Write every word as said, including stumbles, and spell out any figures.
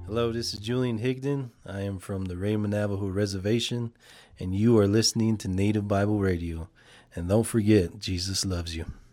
Hello, this is Julian Higdon. I am from the Raymond Navajo Reservation, and you are listening to Native Bible Radio. And don't forget, Jesus loves you.